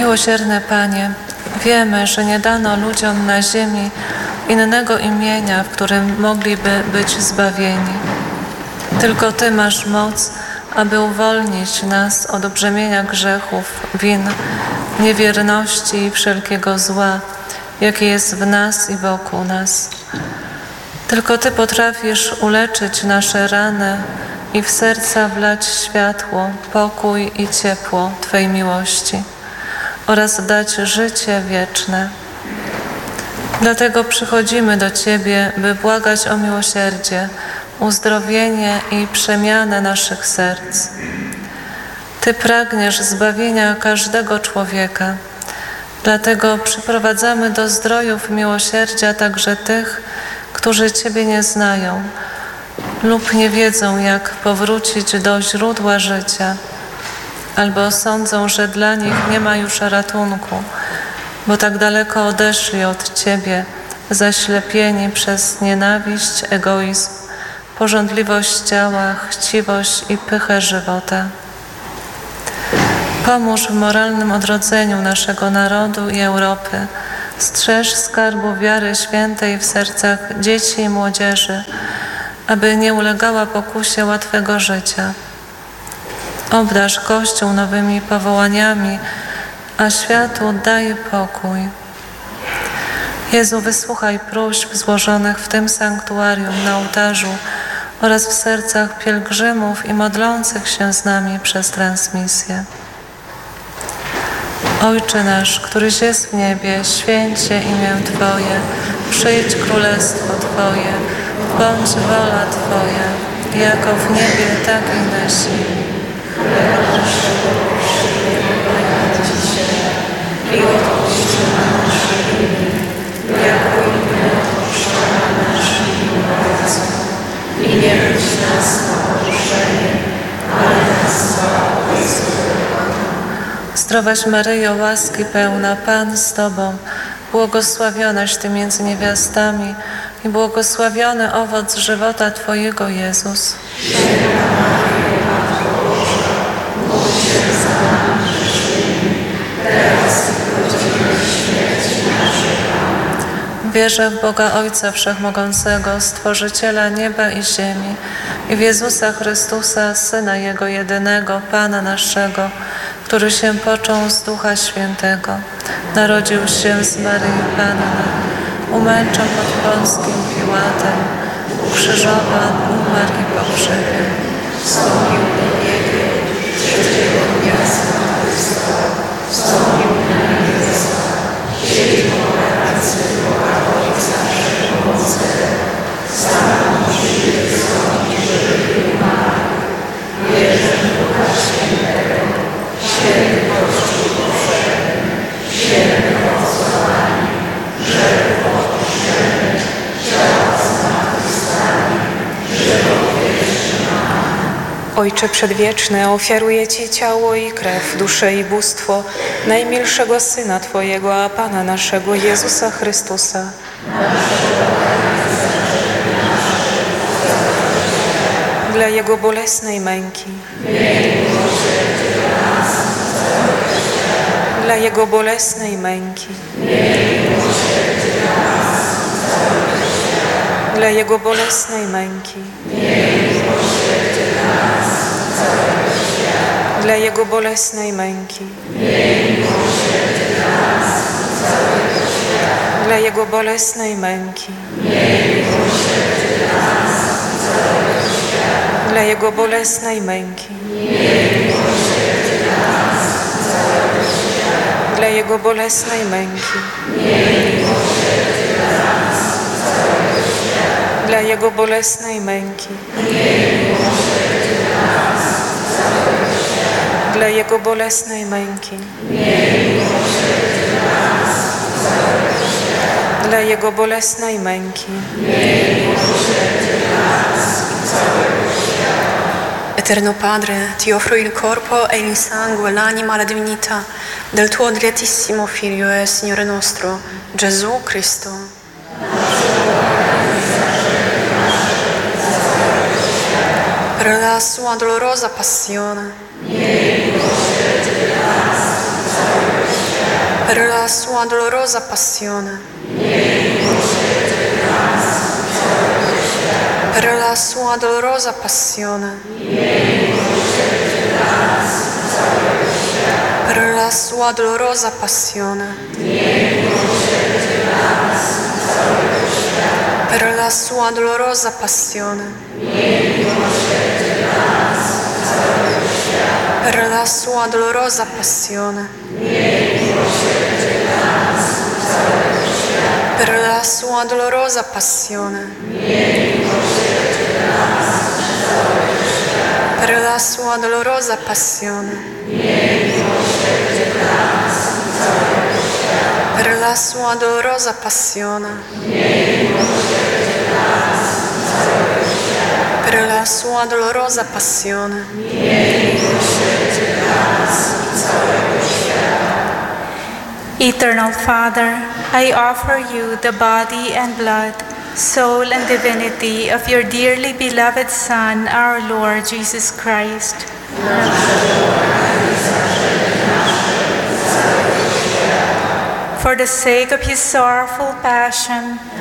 Miłosierny Panie, wiemy, że nie dano ludziom na ziemi innego imienia, w którym mogliby być zbawieni. Tylko Ty masz moc, aby uwolnić nas od brzemienia grzechów, win, niewierności i wszelkiego zła, jakie jest w nas i wokół nas. Tylko Ty potrafisz uleczyć nasze rany i w serca wlać światło, pokój i ciepło Twej miłości oraz dać życie wieczne. Dlatego przychodzimy do Ciebie, by błagać o miłosierdzie, uzdrowienie i przemianę naszych serc. Ty pragniesz zbawienia każdego człowieka, dlatego przyprowadzamy do zdrojów miłosierdzia także tych, którzy Ciebie nie znają lub nie wiedzą, jak powrócić do źródła życia, albo sądzą, że dla nich nie ma już ratunku, bo tak daleko odeszli od Ciebie, zaślepieni przez nienawiść, egoizm, pożądliwość ciała, chciwość i pychę żywota. Pomóż w moralnym odrodzeniu naszego narodu i Europy. Strzeż skarbu wiary świętej w sercach dzieci i młodzieży, aby nie ulegała pokusie łatwego życia. Obdarz Kościół nowymi powołaniami, a światu daj pokój. Jezu, wysłuchaj próśb złożonych w tym sanktuarium na ołtarzu oraz w sercach pielgrzymów i modlących się z nami przez transmisję. Ojcze nasz, któryś jest w niebie, święć się imię Twoje, przyjdź królestwo Twoje, bądź wola Twoja, jako w niebie, tak i na ziemi. Chleba naszego powszedniego daj dzisiaj i odpuść nam nasze winy, jako i my odpuszczamy naszym winowajcom. I nie wódź nas na pokuszenie, ale nas zbaw od złego. Zdrowaś Maryjo, łaski pełna, Pan z Tobą, błogosławionaś Ty między niewiastami i błogosławiony owoc żywota Twojego, Jezus. Święta Maryjo, Matko Boża, módl się za nami grzesznymi, teraz i w godzinę śmierci naszej. Amen. Wierzę w Boga Ojca Wszechmogącego, Stworzyciela nieba i ziemi, i w Jezusa Chrystusa, Syna Jego jedynego, Pana naszego, który się począł z Ducha Świętego, narodził się z Maryi Panny, umęczon pod Pąckim Piłatem, ukrzyżowan, umarł i pogrzebiony, wstąpił do piekieł, trzeciego dnia zmartwychwstał, wstąpił na niebiosa, siedzi po prawicy Boga Ojca Wszechmogącego, stanął przyjdzie sądzić żywych i umarłych. Wierzę w Ducha Świętego, święty Kościół powszechny, święte błogosławienie, grzechów odpuszczenie, ciała zmartwychwstanie, żywot wieczny. Amen. Ojcze Przedwieczny, ofiaruję Ci ciało i krew, duszę i bóstwo najmilszego Syna Twojego, a Pana naszego, Jezusa Chrystusa. Dla Jego bolesnej męki, dla Jego bolesnej męki, dla Jego bolesnej męki, dla Jego bolesnej męki, dla Jego bolesnej męki, dla Jego bolesnej męki, dla Jego bolesnej męki, dla Jego bolesnej męki, dla Jego bolesnej męki, dla Jego bolesnej męki, Eterno Padre, Ti offro il corpo e il sangue, l'anima e la divinità del Tuo dilettissimo Figlio e Signore nostro, Gesù Cristo. Per la Sua dolorosa passione, la sua dolorosa passione, per la sua dolorosa passione, per la sua dolorosa passione, per la sua dolorosa passione, per la sua dolorosa passione, per la sua dolorosa passione, per la sua dolorosa passione, per la sua dolorosa passione, per la sua dolorosa passione, Eternal Father, I offer you the body and blood, soul and divinity of your dearly beloved Son, our Lord Jesus Christ. For the sake of his sorrowful passion,